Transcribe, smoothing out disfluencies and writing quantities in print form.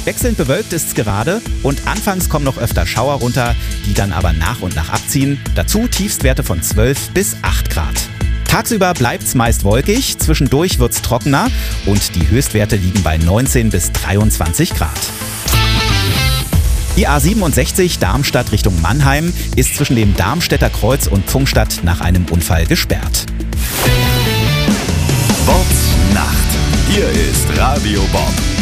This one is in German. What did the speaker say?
Wechselnd bewölkt ist es gerade und anfangs kommen noch öfter Schauer runter, die dann aber nach und nach abziehen. Dazu Tiefstwerte von 12 bis 8 Grad. Tagsüber bleibt es meist wolkig, zwischendurch wird es trockener und die Höchstwerte liegen bei 19 bis 23 Grad. Die A67 Darmstadt Richtung Mannheim ist zwischen dem Darmstädter Kreuz und Pfungstadt nach einem Unfall gesperrt. Bobs Nacht. Hier ist Radio Bob.